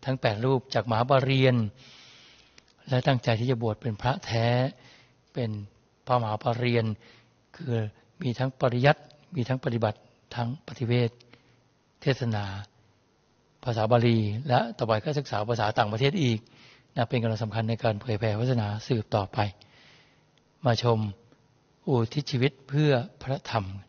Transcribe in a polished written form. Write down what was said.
ทั้ง8รูปจากมหาปรริญญาและตั้งใจที่จะบวชเป็นพระแท้เป็นพระมหาปรริญญาคือมีทั้งปริยัติมีทั้งปฏิบัติทั้งปฏิเวทเทศนาภาษาบาลีและต่อไปก็ศึกษาภาษาต่างประเทศอีกเป็นกำลังสำคัญในการเผยแผ่ศาสนาสืบต่อไปมาชมอุทิศชีวิตเพื่อพระธรรม